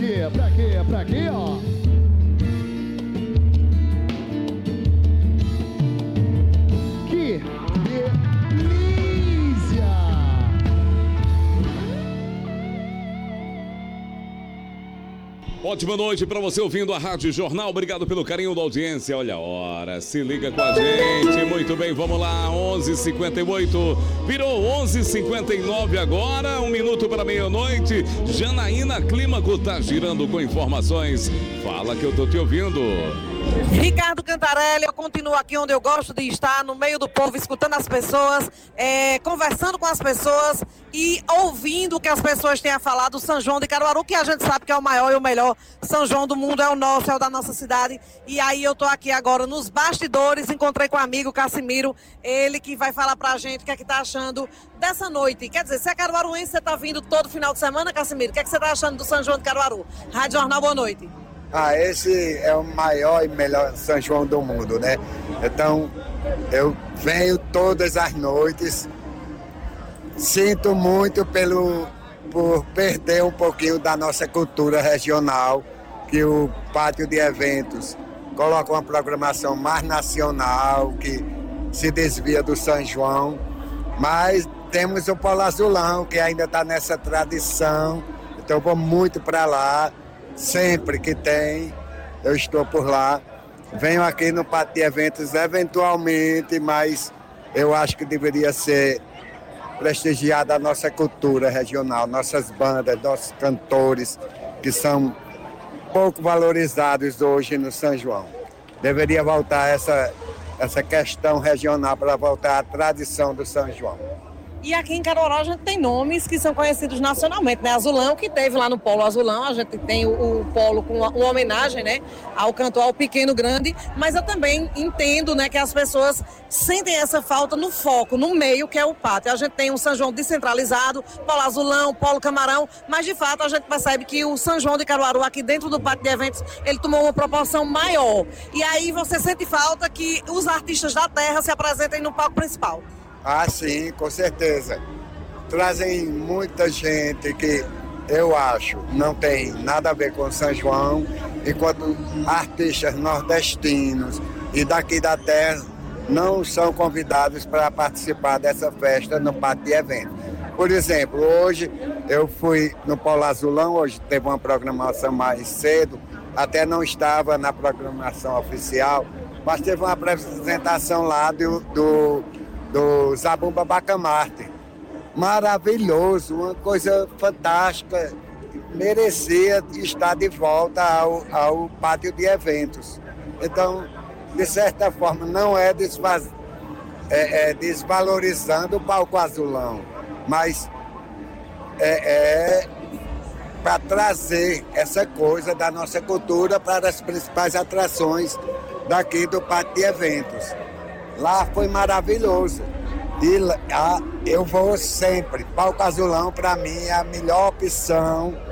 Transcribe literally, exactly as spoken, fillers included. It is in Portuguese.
quê? Pra quê? Pra quê, ó? Que delícia! Ótima noite para você ouvindo a Rádio Jornal. Obrigado pelo carinho da audiência. Olha a hora, se liga com a gente. Muito bem, vamos lá, onze e cinquenta e oito. Virou onze e cinquenta e nove agora, um minuto para meia-noite. Janaína Clímaco tá girando com informações. Fala que eu tô te ouvindo. Ricardo Cantarelli, eu continuo aqui onde eu gosto de estar, no meio do povo, escutando as pessoas, é, conversando com as pessoas e ouvindo o que as pessoas têm a falar do São João de Caruaru, que a gente sabe que é o maior e o melhor São João do mundo, é o nosso, é o da nossa cidade. E aí eu tô aqui agora nos bastidores, encontrei com o amigo Cassimiro, ele que vai falar pra gente o que é que tá achando dessa noite. Quer dizer, se é caruaruense, você tá vindo todo final de semana, Cassimiro, o que é que você tá achando do São João de Caruaru? Rádio Jornal, boa noite. Ah, esse é o maior e melhor São João do mundo, né? Então, eu venho todas as noites, sinto muito pelo, por perder um pouquinho da nossa cultura regional, que o Pátio de Eventos coloca uma programação mais nacional, que se desvia do São João, mas temos o Polo Azulão, que ainda está nessa tradição, então eu vou muito para lá. Sempre que tem, eu estou por lá. Venho aqui no Pátio de Eventos eventualmente, mas eu acho que deveria ser prestigiada a nossa cultura regional, nossas bandas, nossos cantores, que são pouco valorizados hoje no São João. Deveria voltar essa, essa questão regional para voltar à tradição do São João. E aqui em Caruaru a gente tem nomes que são conhecidos nacionalmente, né? Azulão, que teve lá no Polo Azulão, a gente tem o, o Polo com uma, uma homenagem, né, ao cantor, ao Pequeno Grande, mas eu também entendo, né, que as pessoas sentem essa falta no foco, no meio, que é o pátio. A gente tem um São João descentralizado, Polo Azulão, Polo Camarão, mas de fato a gente percebe que o São João de Caruaru, aqui dentro do Pátio de Eventos, ele tomou uma proporção maior. E aí você sente falta que os artistas da terra se apresentem no palco principal. Ah, sim, com certeza. Trazem muita gente que eu acho não tem nada a ver com São João, enquanto artistas nordestinos e daqui da terra não são convidados para participar dessa festa no Pátio de Eventos. Por exemplo, hoje eu fui no Polo Azulão, hoje teve uma programação mais cedo, até não estava na programação oficial, mas teve uma apresentação lá do... do do Zabumba Bacamarte. Maravilhoso, uma coisa fantástica, merecia estar de volta ao, ao Pátio de Eventos. Então, de certa forma, não é, desfaz, é, é desvalorizando o Palco Azulão, mas é, é para trazer essa coisa da nossa cultura para as principais atrações daqui do Pátio de Eventos. Lá foi maravilhoso. E ah, eu vou sempre. Palco Azulão, para mim, é a melhor opção